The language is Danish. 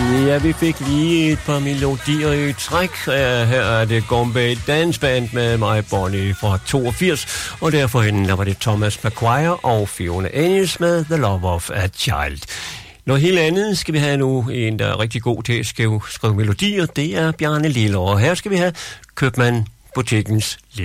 Ja, vi fik lige et par melodier i træk. Her er det Gombay Dance Band med mig, Bonnie fra 82. Og derfor hende, der var det Thomas McGuire og Fiona Ennis med The Love of a Child. Noget helt andet skal vi have nu. En, der er rigtig god til at skrive melodier, det er Bjarne Lille. Og her skal vi have Købmand Butikkens Lille.